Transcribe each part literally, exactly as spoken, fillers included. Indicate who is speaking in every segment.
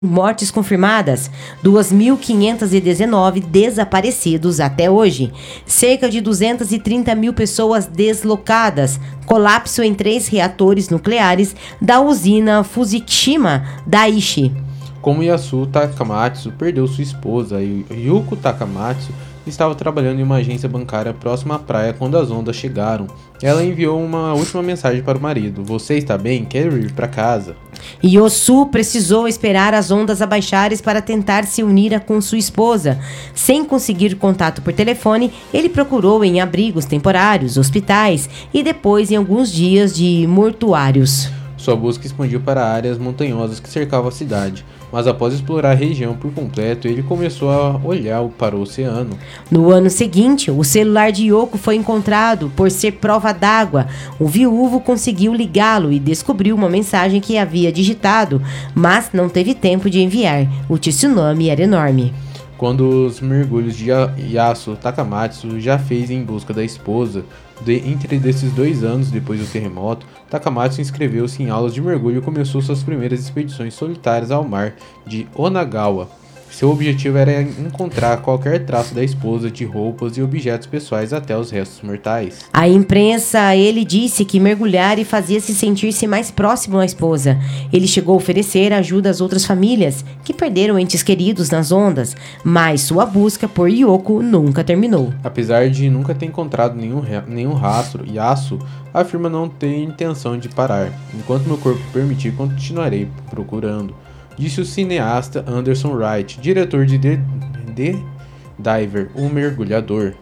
Speaker 1: Mortes confirmadas, duas mil quinhentos e dezenove desaparecidos até hoje, cerca de duzentas e trinta mil pessoas deslocadas, colapso em três reatores nucleares da usina Fukushima Daiichi.
Speaker 2: Como Yasu Takamatsu perdeu sua esposa, Yuko Takamatsu estava trabalhando em uma agência bancária próxima à praia quando as ondas chegaram. Ela enviou uma última mensagem para o marido: "Você está bem? Quero ir para casa?"
Speaker 1: Yosu precisou esperar as ondas abaixarem para tentar se unir com sua esposa. Sem conseguir contato por telefone, ele procurou em abrigos temporários, hospitais e depois em alguns dias de mortuários.
Speaker 2: Sua busca expandiu para áreas montanhosas que cercavam a cidade, mas após explorar a região por completo, ele começou a olhar para o oceano.
Speaker 1: No ano seguinte, o celular de Yoko foi encontrado por ser prova d'água. O viúvo conseguiu ligá-lo e descobriu uma mensagem que havia digitado, mas não teve tempo de enviar. O tsunami era enorme.
Speaker 2: Quando os mergulhos de Yasu Takamatsu já fez em busca da esposa, de, entre desses dois anos depois do terremoto, Takamatsu inscreveu-se em aulas de mergulho e começou suas primeiras expedições solitárias ao mar de Onagawa. Seu objetivo era encontrar qualquer traço da esposa, de roupas e objetos pessoais até os restos mortais.
Speaker 1: A imprensa, ele disse que mergulhar e fazia-se sentir-se mais próximo à esposa. Ele chegou a oferecer ajuda às outras famílias que perderam entes queridos nas ondas, mas sua busca por Yoko nunca terminou.
Speaker 2: Apesar de nunca ter encontrado nenhum, nenhum rastro, Yasu afirma não ter intenção de parar. Enquanto meu corpo permitir, continuarei procurando, disse o cineasta Anderson Wright, diretor de The, The Diver, o mergulhador.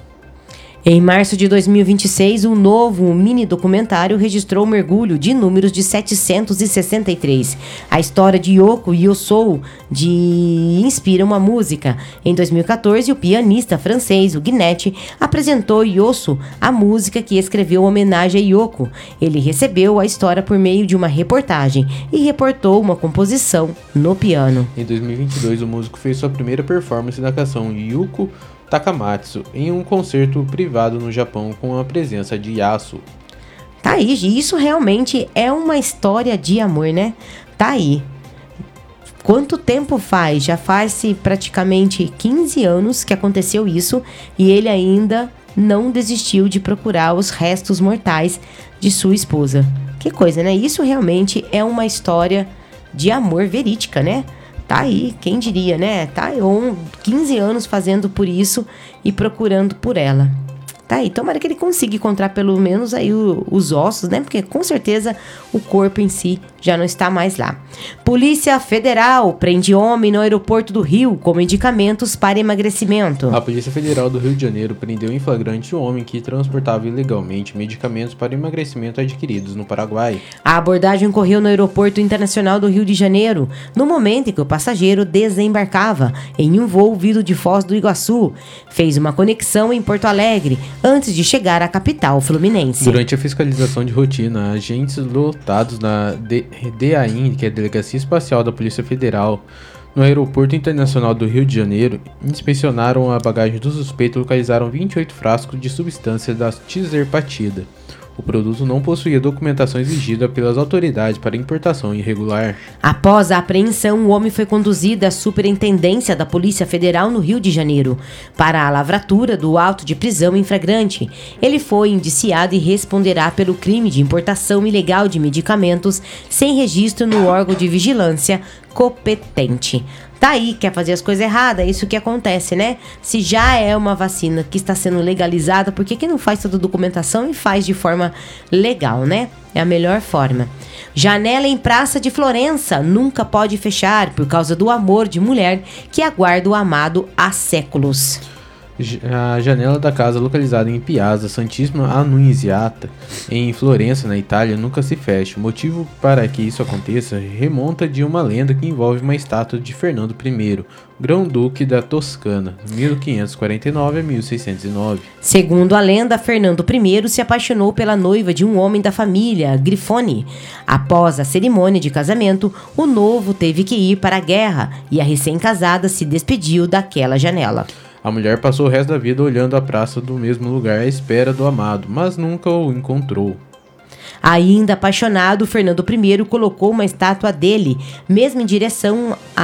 Speaker 1: Em março de dois mil e vinte e seis, um novo mini-documentário registrou o mergulho de números de setecentos e sessenta e três. A história de Yoko Yosou de... inspira uma música. Em dois mil e quatorze, o pianista francês, o Guinnett, apresentou Yosu, a música que escreveu homenagem a Yoko. Ele recebeu a história por meio de uma reportagem e reportou uma composição no piano.
Speaker 2: Em dois mil e vinte e dois, o músico fez sua primeira performance da canção Yuko Takamatsu em um concerto privado no Japão com a presença de Yasu.
Speaker 1: Tá aí, isso realmente é uma história de amor, né? Tá aí. Quanto tempo faz? Já faz-se praticamente quinze anos que aconteceu isso e ele ainda não desistiu de procurar os restos mortais de sua esposa. Que coisa, né? Isso realmente é uma história de amor verídica, né? Tá aí, quem diria, né? Tá aí, quinze anos fazendo por isso e procurando por ela. Tá aí, tomara que ele consiga encontrar pelo menos aí o, os ossos, né? Porque com certeza o corpo em si já não está mais lá. Polícia Federal prende homem no aeroporto do Rio com medicamentos para emagrecimento.
Speaker 2: A Polícia Federal do Rio de Janeiro prendeu em flagrante um homem que transportava ilegalmente medicamentos para emagrecimento adquiridos no Paraguai.
Speaker 1: A abordagem ocorreu no Aeroporto Internacional do Rio de Janeiro, no momento em que o passageiro desembarcava em um voo vindo de Foz do Iguaçu. Fez uma conexão em Porto Alegre, antes de chegar à capital fluminense.
Speaker 2: Durante a fiscalização de rotina, agentes lotados na D A I N, que é a Delegacia Espacial da Polícia Federal, no Aeroporto Internacional do Rio de Janeiro, inspecionaram a bagagem do suspeito e localizaram vinte e oito frascos de substância da tizerpatida. O produto não possuía documentação exigida pelas autoridades para importação irregular.
Speaker 1: Após a apreensão, o homem foi conduzido à Superintendência da Polícia Federal no Rio de Janeiro para a lavratura do auto de prisão em flagrante. Ele foi indiciado e responderá pelo crime de importação ilegal de medicamentos sem registro no órgão de vigilância competente. Tá aí, quer fazer as coisas erradas, é isso que acontece, né? Se já é uma vacina que está sendo legalizada, por que que não faz toda a documentação e faz de forma legal, né? É a melhor forma. Janela em Praça de Florença nunca pode fechar por causa do amor de mulher que aguarda o amado há séculos.
Speaker 2: A janela da casa localizada em Piazza Santissima Annunziata, em Florença, na Itália, nunca se fecha. O motivo para que isso aconteça remonta de uma lenda que envolve uma estátua de Fernando I, Grão-Duque da Toscana, mil quinhentos e quarenta e nove a mil seiscentos e nove.
Speaker 1: Segundo a lenda, Fernando I se apaixonou pela noiva de um homem da família, Grifone. Após a cerimônia de casamento, o noivo teve que ir para a guerra e a recém-casada se despediu daquela janela.
Speaker 2: A mulher passou o resto da vida olhando a praça do mesmo lugar à espera do amado, mas nunca o encontrou.
Speaker 1: Ainda apaixonado, Fernando I colocou uma estátua dele, mesmo em direção